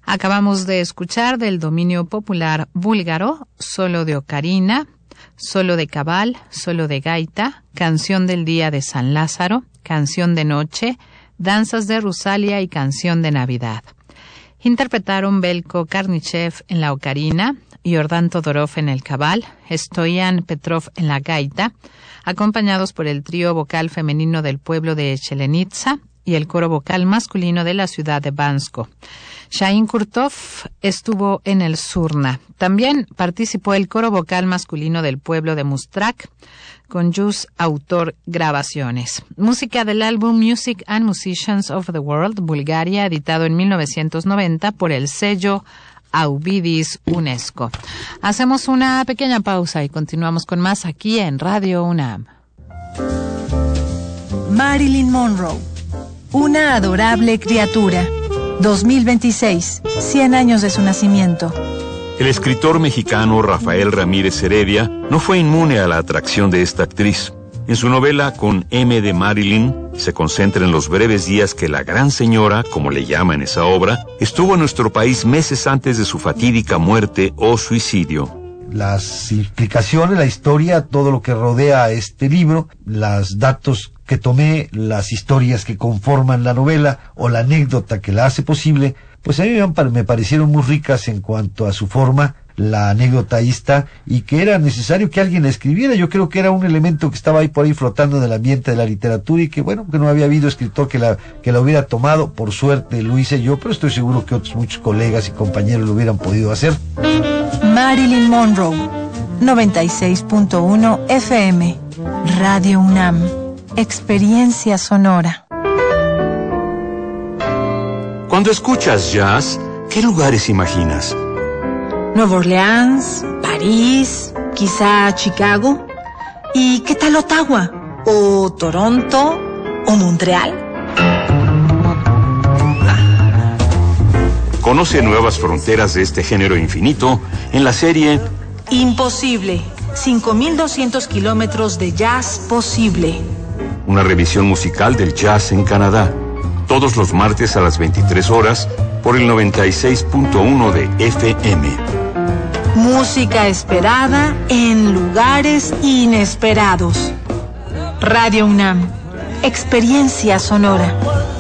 Acabamos de escuchar del dominio popular búlgaro, Solo de Ocarina, Solo de Cabal, Solo de Gaita, Canción del Día de San Lázaro, Canción de Noche, Danzas de Rusalia y Canción de Navidad. Interpretaron Belko Karnichev en la ocarina, Jordan Todorov en el cabal, Stoyan Petrov en la gaita, acompañados por el trío vocal femenino del pueblo de Chelenitsa y el coro vocal masculino de la ciudad de Bansko. Shain Kurtov estuvo en el Surna. También participó el coro vocal masculino del pueblo de Mustrak, con Jus Autor Grabaciones. Música del álbum Music and Musicians of the World, Bulgaria, editado en 1990 por el sello Auvidis UNESCO. Hacemos una pequeña pausa y continuamos con más aquí en Radio UNAM. Marilyn Monroe, una adorable criatura. 2026, 100 años de su nacimiento. El escritor mexicano Rafael Ramírez Heredia no fue inmune a la atracción de esta actriz. En su novela Con M de Marilyn, se concentra en los breves días que la gran señora, como le llama en esa obra, estuvo en nuestro país meses antes de su fatídica muerte o suicidio. Las implicaciones, la historia, todo lo que rodea a este libro, los datos que tomé, las historias que conforman la novela o la anécdota que la hace posible, pues a mí me parecieron muy ricas en cuanto a su forma. La anécdota ahí está, y que era necesario que alguien la escribiera. Yo creo que era un elemento que estaba ahí por ahí flotando en el ambiente de la literatura y que bueno, que no había habido escritor que la hubiera tomado. Por suerte lo hice yo, pero estoy seguro que otros muchos colegas y compañeros lo hubieran podido hacer. Marilyn Monroe, 96.1 FM, Radio UNAM, experiencia sonora. Cuando escuchas jazz, ¿qué lugares imaginas? Nueva Orleans, París, quizá Chicago. ¿Y qué tal Ottawa? ¿O Toronto? ¿O Montreal? Conoce nuevas fronteras de este género infinito en la serie Imposible, 5.200 kilómetros de jazz posible. Una revisión musical del jazz en Canadá. Todos los martes a las 23 horas por el 96.1 de FM. Música esperada en lugares inesperados. Radio UNAM, experiencia sonora.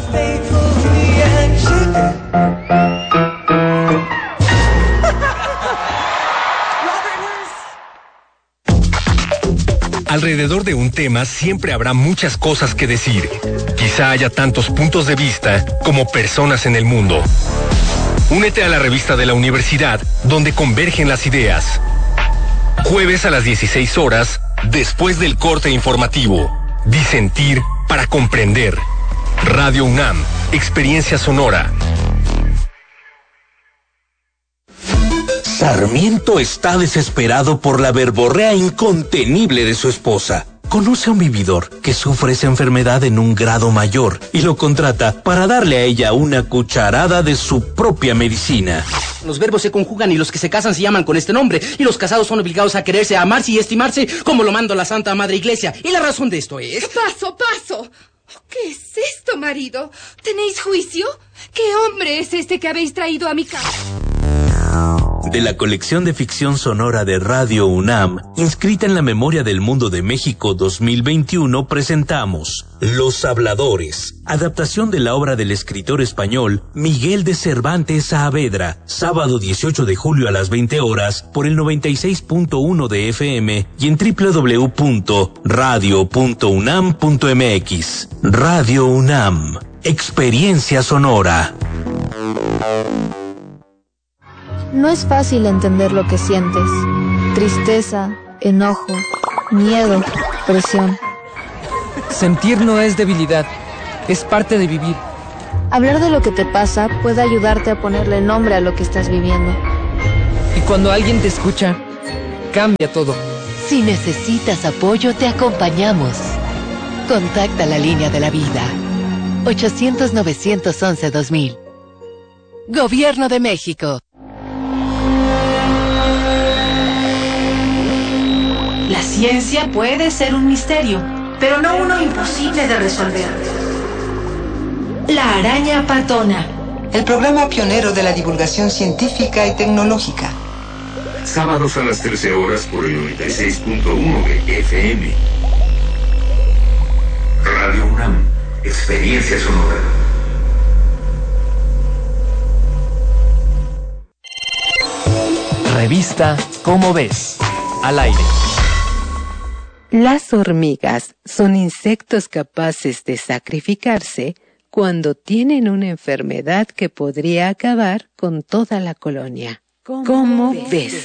Alrededor de un tema siempre habrá muchas cosas que decir. Quizá haya tantos puntos de vista como personas en el mundo. Únete a la revista de la universidad, donde convergen las ideas. Jueves a las 16 horas, después del corte informativo. Disentir para comprender. Radio UNAM, experiencia sonora. Sarmiento está desesperado por la verborrea incontenible de su esposa. Conoce a un vividor que sufre esa enfermedad en un grado mayor y lo contrata para darle a ella una cucharada de su propia medicina. Los verbos se conjugan y los que se casan se llaman con este nombre, y los casados son obligados a quererse, a amarse y estimarse como lo manda la Santa Madre Iglesia. Y la razón de esto es... ¡Paso! ¿Qué es esto, marido? ¿Tenéis juicio? ¿Qué hombre es este que habéis traído a mi casa? De la colección de ficción sonora de Radio UNAM, inscrita en la Memoria del Mundo de México 2021, presentamos Los Habladores, adaptación de la obra del escritor español Miguel de Cervantes Saavedra, sábado 18 de julio a las 20 horas por el 96.1 de FM y en www.radio.unam.mx. Radio UNAM, experiencia sonora. No es fácil entender lo que sientes. Tristeza, enojo, miedo, presión. Sentir no es debilidad, es parte de vivir. Hablar de lo que te pasa puede ayudarte a ponerle nombre a lo que estás viviendo. Y cuando alguien te escucha, cambia todo. Si necesitas apoyo, te acompañamos. Contacta la línea de la vida. 800-911-2000. Gobierno de México. La ciencia puede ser un misterio, pero no uno imposible de resolver. La araña patona, el programa pionero de la divulgación científica y tecnológica. Sábados a las 13 horas por el 96.1 de FM. Radio UNAM, experiencia sonora. Revista ¿Cómo ves? Al aire. Las hormigas son insectos capaces de sacrificarse cuando tienen una enfermedad que podría acabar con toda la colonia. ¿Cómo ves?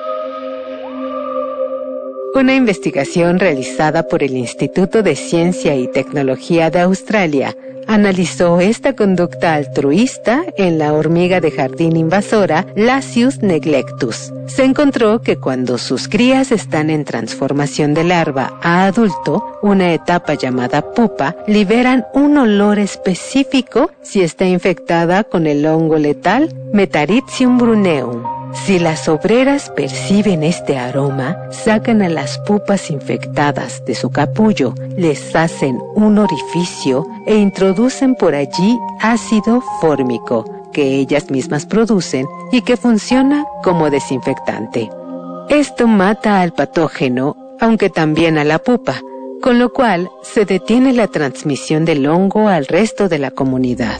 Una investigación realizada por el Instituto de Ciencia y Tecnología de Australia analizó esta conducta altruista en la hormiga de jardín invasora Lasius neglectus. Se encontró que cuando sus crías están en transformación de larva a adulto, una etapa llamada pupa, liberan un olor específico si está infectada con el hongo letal Metarhizium bruneum. Si las obreras perciben este aroma, sacan a las pupas infectadas de su capullo, les hacen un orificio e introducen por allí ácido fórmico, que ellas mismas producen y que funciona como desinfectante. Esto mata al patógeno, aunque también a la pupa, con lo cual se detiene la transmisión del hongo al resto de la comunidad.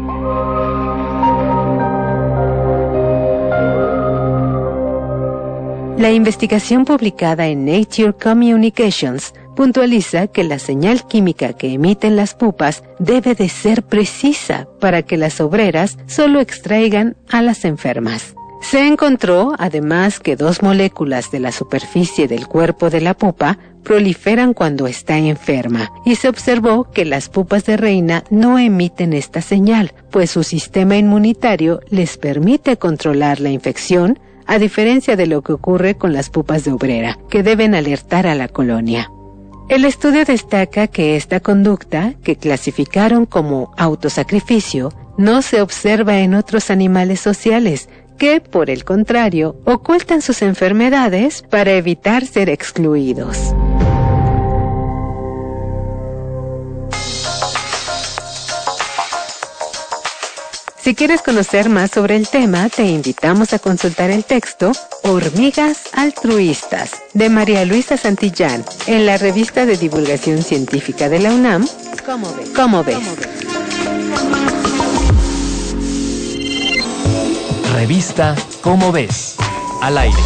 La investigación publicada en Nature Communications puntualiza que la señal química que emiten las pupas debe de ser precisa para que las obreras solo extraigan a las enfermas. Se encontró, además, que 2 moléculas de la superficie del cuerpo de la pupa proliferan cuando está enferma, y se observó que las pupas de reina no emiten esta señal, pues su sistema inmunitario les permite controlar la infección, a diferencia de lo que ocurre con las pupas de obrera, que deben alertar a la colonia. El estudio destaca que esta conducta, que clasificaron como autosacrificio, no se observa en otros animales sociales, que, por el contrario, ocultan sus enfermedades para evitar ser excluidos. Si quieres conocer más sobre el tema, te invitamos a consultar el texto Hormigas altruistas, de María Luisa Santillán, en la revista de divulgación científica de la UNAM, ¿Cómo ves? Revista ¿Cómo ves? Al aire.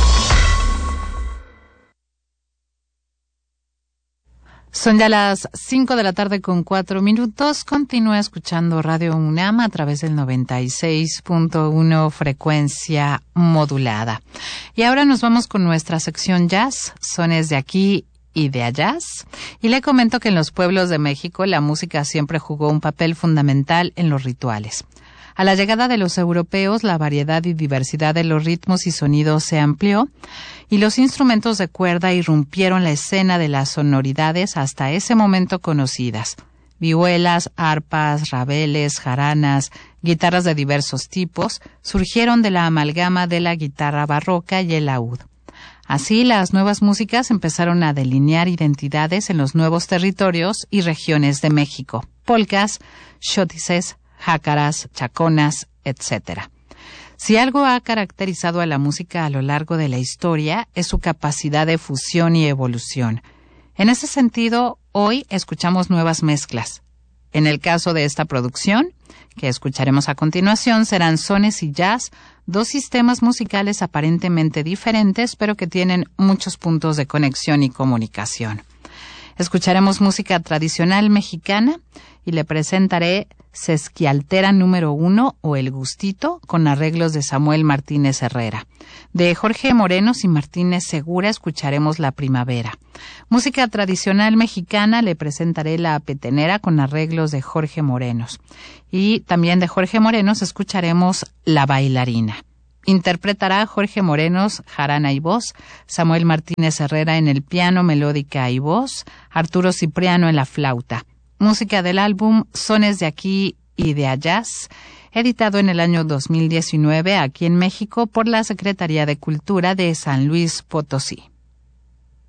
Son ya las 5 de la tarde con 4 minutos. Continúa escuchando Radio UNAM a través del 96.1 frecuencia modulada. Y ahora nos vamos con nuestra sección jazz, sones de aquí y de allá. Y le comento que en los pueblos de México la música siempre jugó un papel fundamental en los rituales. A la llegada de los europeos, la variedad y diversidad de los ritmos y sonidos se amplió y los instrumentos de cuerda irrumpieron la escena de las sonoridades hasta ese momento conocidas. Vihuelas, arpas, rabeles, jaranas, guitarras de diversos tipos surgieron de la amalgama de la guitarra barroca y el laúd. Así, las nuevas músicas empezaron a delinear identidades en los nuevos territorios y regiones de México: polcas, xotices, jácaras, chaconas, etc. Si algo ha caracterizado a la música a lo largo de la historia es su capacidad de fusión y evolución. En ese sentido, hoy escuchamos nuevas mezclas. En el caso de esta producción, que escucharemos a continuación, serán sones y jazz, 2 sistemas musicales aparentemente diferentes, pero que tienen muchos puntos de conexión y comunicación. Escucharemos música tradicional mexicana y le presentaré Sesquialtera número 1 o El Gustito, con arreglos de Samuel Martínez Herrera. De Jorge Morenos y Martínez Segura escucharemos La Primavera. Música tradicional mexicana le presentaré La Petenera, con arreglos de Jorge Morenos. Y también de Jorge Morenos escucharemos La Bailarina. Interpretará Jorge Morenos jarana y voz, Samuel Martínez Herrera en el piano, melódica y voz, Arturo Cipriano en la flauta. Música del álbum Sones de aquí y de allá, editado en el año 2019 aquí en México por la Secretaría de Cultura de San Luis Potosí.